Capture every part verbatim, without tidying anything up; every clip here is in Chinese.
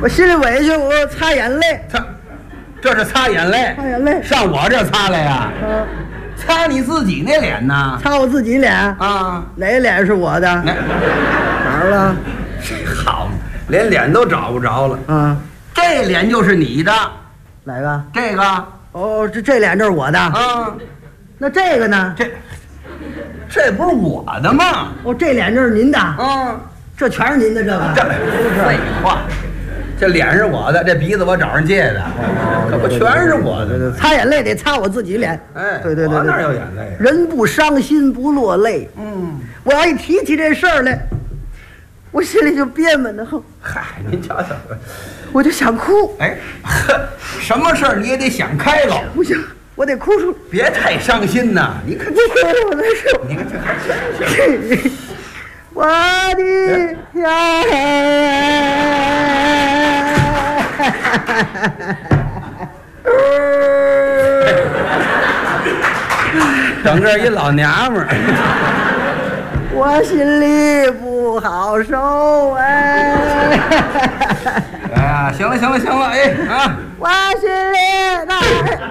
我心里委屈，我擦眼泪。 擦，这是擦眼泪， 擦眼泪上我这擦来呀？ 嗯， 擦你自己那脸呐？ 擦我自己脸啊？ 哪脸是我的？ 哪哪儿了？ 好，连脸都找不着了。 啊， 这脸就是你的， 哪个？ 这个哦，这这脸就是我的。 啊， 那这个呢？ 这这不是我的吗？ 哦，这脸就是您的。 啊， 这全是您的这个。 这废话，这脸是我的，这鼻子我找人借的，可不全是我的。 擦眼泪得擦我自己脸。 哎， 对对对， 我哪有眼泪？ 人不伤心不落泪。 嗯， 我要一提起这事儿来，我心里就憋闷得很。 嗨，您瞧瞧， 我就想哭。 哎，呵，什么事儿你也得想开了， 不行，我得哭出。 别太伤心呐！你看， 不哭我难受。 你看这还我的天， 整个一老娘们儿， 我心里不好受哎。 哎呀，行了行了行了，哎啊， 我心里那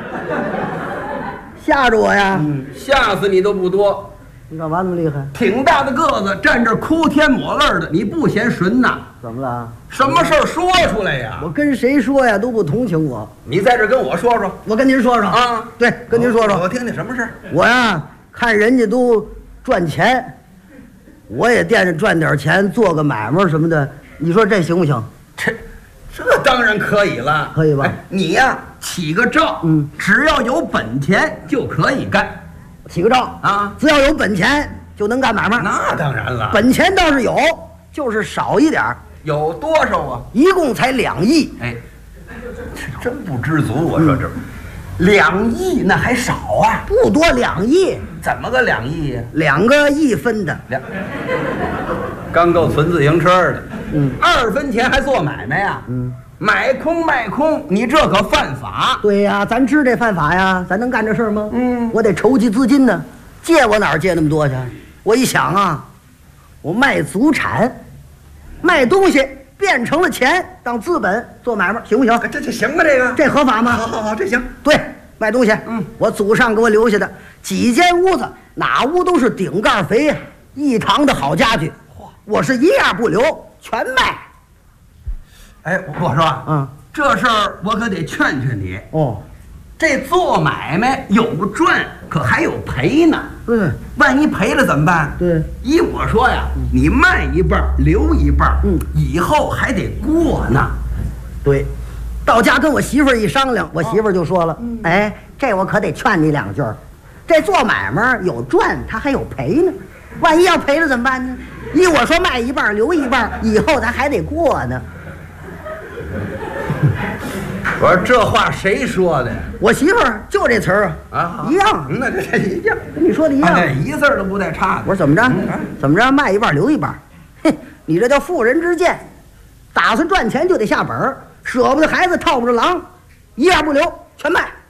吓着我呀！ 嗯，吓死你都不多。 你干嘛那么厉害？ 挺大的个子，站这哭天抹泪的，你不嫌神呐？ 怎么了？ 什么事儿说出来呀？ 我跟谁说呀都不同情我。 你在这跟我说说。 我跟您说说啊， 对，跟您说说。 我听听什么事儿。 我呀，看人家都赚钱，我也惦着赚点钱，做个买卖什么的。你说这行不行？ 这，这当然可以了， 可以吧？ 哎，你呀起个照， 嗯， 只要有本钱就可以干。 起个照啊， 只要有本钱就能干买卖。 那当然了， 本钱倒是有，就是少一点。 有多少啊？ 一共才两亿。 哎，真不知足。我说这、嗯、两亿那还少啊？ 不多，两亿。 怎么个两亿呀？ 两个一分的， 两刚够存自行车的。 嗯， 二分钱还做买卖呀？ 嗯， 买空卖空，你这可犯法。 对呀，咱知这犯法呀，咱能干这事儿吗？ 嗯， 我得筹集资金呢，借我哪儿借那么多去？我一想啊，我卖祖产，卖东西变成了钱，当资本做买卖，行不行？ 这这行啊，这个这合法吗？ 好好好，这行。 对，卖东西， 嗯， 我祖上给我留下的几间屋子，哪屋都是顶盖肥呀，一堂的好家具，我是一样不留，全卖。 哎，我说， 嗯， 这事儿我可得劝劝你哦。 这做买卖有赚，可还有赔呢。 对， 万一赔了怎么办？ 对， 依我说呀，嗯、你卖一半留一半， 嗯， 以后还得过呢。 对，到家跟我媳妇儿一商量，我媳妇儿就说了，哦、哎，这我可得劝你两句儿。这做买卖有赚，他还有赔呢。万一要赔了怎么办呢？依我说，卖一半留一半，以后咱还得过呢。 我说这话谁说的呀？ 我媳妇儿就这词儿啊， 啊， 一样。 那这这一样， 跟你说的一样， 啊、一字都不带差的。 我说怎么着？ 嗯、 怎么着？卖一半留一半，哼，你这叫妇人之见。打算赚钱就得下本儿，舍不得孩子套不着狼，一样不留，全卖。